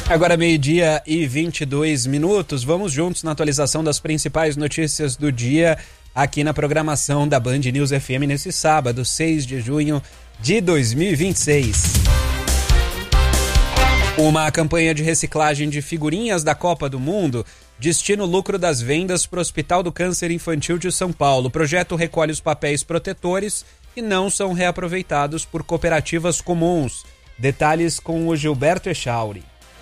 Agora 12h e 22 minutos, vamos juntos na atualização das principais notícias do dia aqui na programação da Band News FM nesse sábado, 6 de junho de 2026. Uma campanha de reciclagem de figurinhas da Copa do Mundo destina o lucro das vendas para o Hospital do Câncer Infantil de São Paulo. O projeto recolhe os papéis protetores e não são reaproveitados por cooperativas comuns. Detalhes com o Gilberto Echauri.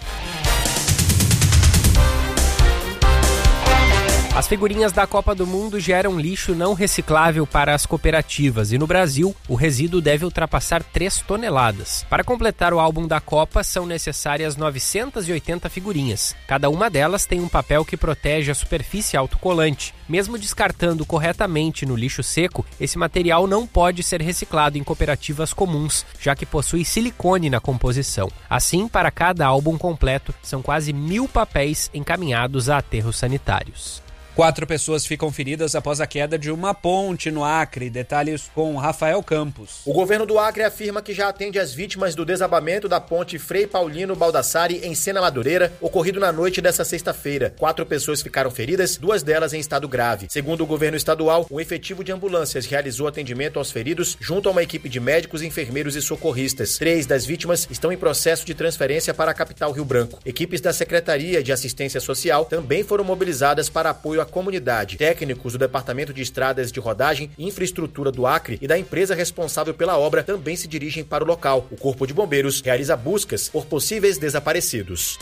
As figurinhas da Copa do Mundo geram lixo não reciclável para as cooperativas e no Brasil o resíduo deve ultrapassar 3 toneladas. Para completar o álbum da Copa são necessárias 980 figurinhas. Cada uma delas tem um papel que protege a superfície autocolante. Mesmo descartando corretamente no lixo seco, esse material não pode ser reciclado em cooperativas comuns, já que possui silicone na composição. Assim, para cada álbum completo, são quase 1.000 papéis encaminhados a aterros sanitários. 4 pessoas ficam feridas após a queda de uma ponte no Acre. Detalhes com Rafael Campos. O governo do Acre afirma que já atende as vítimas do desabamento da ponte Frei Paulino Baldassari em Sena Madureira, ocorrido na noite dessa sexta-feira. 4 pessoas ficaram feridas, 2 delas em estado grave. Segundo o governo estadual, um efetivo de ambulâncias realizou atendimento aos feridos junto a uma equipe de médicos, enfermeiros e socorristas. 3 das vítimas estão em processo de transferência para a capital Rio Branco. Equipes da Secretaria de Assistência Social também foram mobilizadas para apoio à comunidade. Técnicos do Departamento de Estradas de Rodagem e Infraestrutura do Acre e da empresa responsável pela obra também se dirigem para o local. O Corpo de Bombeiros realiza buscas por possíveis desaparecidos.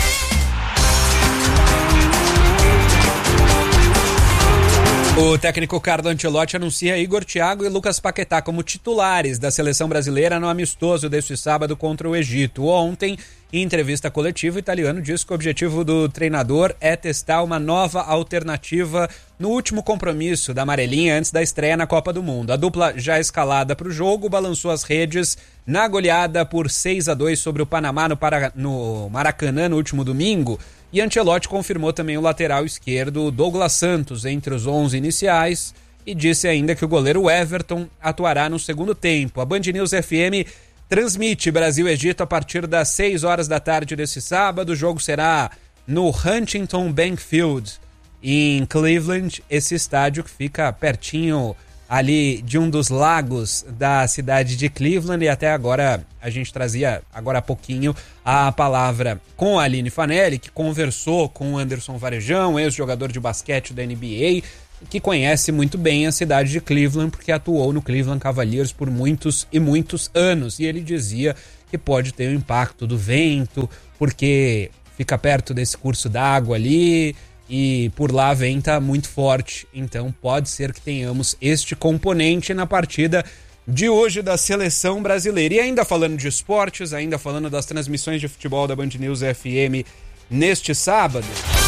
O técnico Carlo Ancelotti anuncia Igor Thiago e Lucas Paquetá como titulares da seleção brasileira no amistoso deste sábado contra o Egito. Ontem, em entrevista coletiva, o italiano disse que o objetivo do treinador é testar uma nova alternativa no último compromisso da amarelinha antes da estreia na Copa do Mundo. A dupla já escalada para o jogo balançou as redes na goleada por 6-2 sobre o Panamá no Maracanã no último domingo. E Ancelotti confirmou também o lateral esquerdo Douglas Santos entre os 11 iniciais e disse ainda que o goleiro Everton atuará no segundo tempo. A Band News FM transmite Brasil-Egito a partir das 6 horas da tarde desse sábado. O jogo será no Huntington Bank Field, em Cleveland, esse estádio que fica pertinho ali de um dos lagos da cidade de Cleveland. E até agora, a gente trazia agora há pouquinho a palavra com a Aline Fanelli, que conversou com o Anderson Varejão, ex-jogador de basquete da NBA, que conhece muito bem a cidade de Cleveland, porque atuou no Cleveland Cavaliers por muitos e muitos anos. E ele dizia que pode ter o impacto do vento, porque fica perto desse curso d'água ali, e por lá venta muito forte, então pode ser que tenhamos este componente na partida de hoje da seleção brasileira. E ainda falando de esportes, ainda falando das transmissões de futebol da Band News FM neste sábado,